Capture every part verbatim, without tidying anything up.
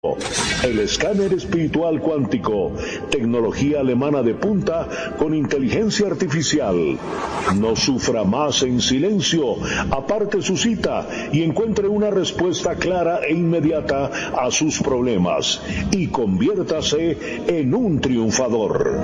El escáner espiritual cuántico, tecnología alemana de punta con inteligencia artificial. No sufra más en silencio, aparte su cita y encuentre una respuesta clara e inmediata a sus problemas y conviértase en un triunfador.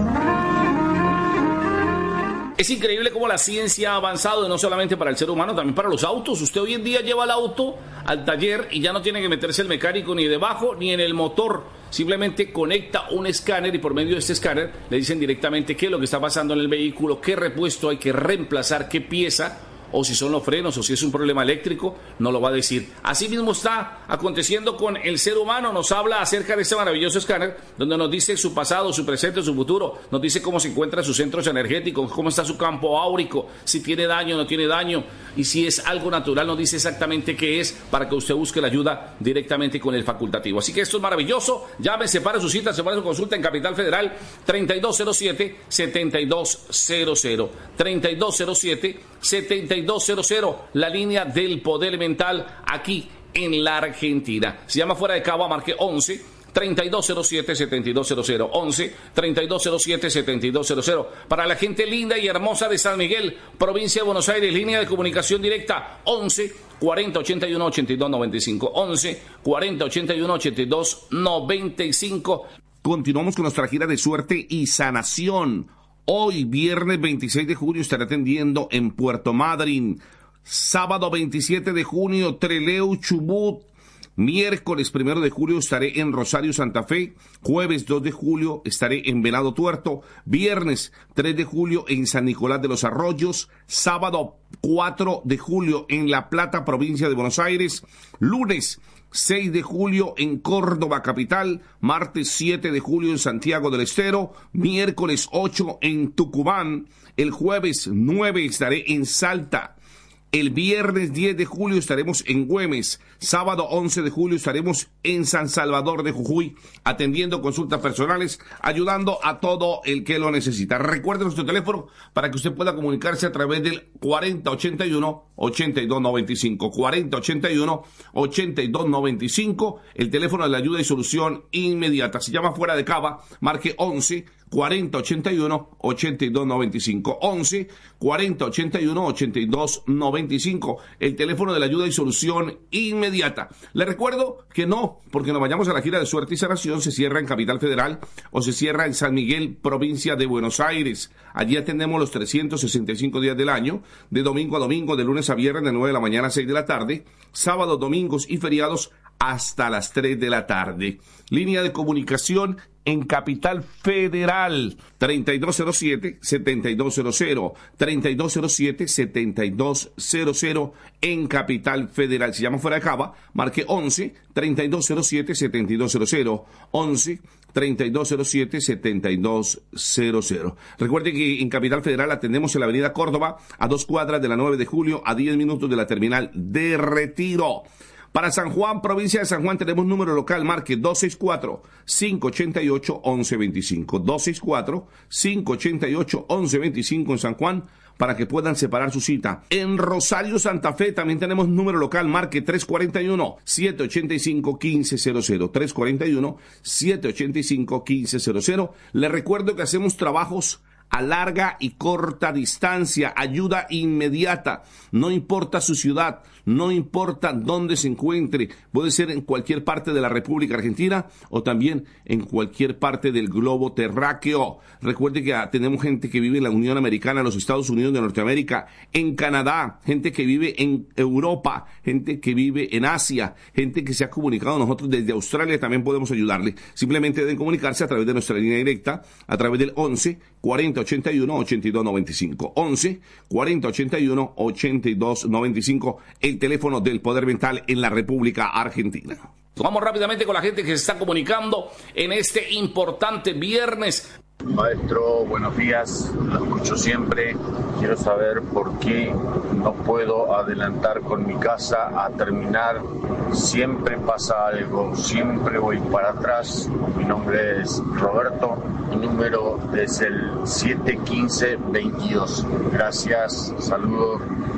Es increíble cómo la ciencia ha avanzado, y no solamente para el ser humano, también para los autos. Usted hoy en día lleva el auto al taller y ya no tiene que meterse el mecánico ni debajo ni en el motor. Simplemente conecta un escáner y por medio de este escáner le dicen directamente qué es lo que está pasando en el vehículo, qué repuesto hay que reemplazar, qué pieza, o si son los frenos, o si es un problema eléctrico, no lo va a decir. Así mismo está aconteciendo con el ser humano. Nos habla acerca de este maravilloso escáner, donde nos dice su pasado, su presente, su futuro, nos dice cómo se encuentran sus centros energéticos, cómo está su campo áurico, si tiene daño o no tiene daño, y si es algo natural, nos dice exactamente qué es, para que usted busque la ayuda directamente con el facultativo. Así que esto es maravilloso. Llame, separe su cita, separe su consulta en Capital Federal, treinta y dos cero siete, setenta y dos cero cero, treinta y dos cero siete, setenta y dos cero cero, la línea del poder mental aquí en la Argentina. Se llama Fuera de Cava, marque once, treinta y dos cero siete, setenta y dos cero cero, once, treinta y dos cero siete, setenta y dos cero cero. Para la gente linda y hermosa de San Miguel, provincia de Buenos Aires, línea de comunicación directa, once, cuarenta, ochenta y uno, ochenta y dos, noventa y cinco, once, cuarenta, ochenta y uno, ochenta y dos, noventa y cinco. Continuamos con nuestra gira de suerte y sanación. Hoy, viernes veintiséis de junio, estaré atendiendo en Puerto Madryn. Sábado veintisiete de junio, Trelew, Chubut. Miércoles primero de julio estaré en Rosario, Santa Fe. Jueves dos de julio estaré en Venado Tuerto. Viernes tres de julio en San Nicolás de los Arroyos. Sábado cuatro de julio en La Plata, provincia de Buenos Aires. Lunes seis de julio en Córdoba capital, martes siete de julio en Santiago del Estero, miércoles ocho en Tucumán, el jueves nueve estaré en Salta, el viernes diez de julio estaremos en Güemes, sábado once de julio estaremos en San Salvador de Jujuy, atendiendo consultas personales, ayudando a todo el que lo necesita. Recuerde nuestro teléfono para que usted pueda comunicarse a través del cuarenta, ochenta y uno, ochenta y dos, noventa y cinco, cuarenta, ochenta y uno, ochenta y dos, noventa y cinco, el teléfono de la ayuda y solución inmediata. Se llama Fuera de Cava, marque once, cuarenta, ochenta y uno, ochenta y dos, noventa y cinco, once, cuarenta, ochenta y uno, ochenta y dos, noventa y cinco, el teléfono de la ayuda y solución inmediata. Le recuerdo que no, porque nos vayamos a la gira de suerte y sanación, se cierra en Capital Federal o se cierra en San Miguel, provincia de Buenos Aires. Allí atendemos los trescientos sesenta y cinco días del año, de domingo a domingo, de lunes a viernes, de nueve de la mañana a seis de la tarde, sábados, domingos y feriados hasta las tres de la tarde. Línea de comunicación en Capital Federal, treinta y dos cero siete, setenta y dos cero cero, treinta y dos cero siete, setenta y dos cero cero en Capital Federal. Se llama Fuera de Cava, marque once, treinta y dos cero siete, setenta y dos cero cero, once, treinta y dos cero siete, setenta y dos cero cero. Recuerde que en Capital Federal atendemos en la avenida Córdoba, a dos cuadras de la nueve de julio, a diez minutos de la terminal de Retiro. Para San Juan, provincia de San Juan, tenemos número local, marque dos seis cuatro, cinco ocho ocho, once veinticinco, dos seis cuatro, cinco ocho ocho, once veinticinco en San Juan, para que puedan separar su cita. En Rosario, Santa Fe, también tenemos número local, marque tres cuatro uno, siete ocho cinco, uno cinco cero cero, tres cuatro uno, siete ocho cinco, uno cinco cero cero. Les recuerdo que hacemos trabajos a larga y corta distancia, ayuda inmediata, no importa su ciudad, no importa dónde se encuentre, puede ser en cualquier parte de la República Argentina o también en cualquier parte del globo terráqueo. Recuerde que tenemos gente que vive en la Unión Americana, en los Estados Unidos de Norteamérica, en Canadá, gente que vive en Europa, gente que vive en Asia, gente que se ha comunicado a nosotros desde Australia, también podemos ayudarle. Simplemente deben comunicarse a través de nuestra línea directa, a través del once, cuarenta, ochenta y uno, ochenta y dos, noventa y cinco, once, cuarenta, ochenta y uno, ochenta y dos, noventa y cinco, el teléfono del Poder Mental en la República Argentina. Vamos rápidamente con la gente que se está comunicando en este importante viernes. Maestro, buenos días, lo escucho siempre. Quiero saber por qué no puedo adelantar con mi casa a terminar. Siempre pasa algo, siempre voy para atrás. Mi nombre es Roberto, mi número es el siete uno cinco dos dos. Gracias, saludos.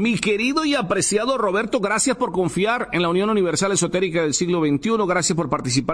Mi querido y apreciado Roberto, gracias por confiar en la Unión Universal Esotérica del siglo veintiuno, gracias por participar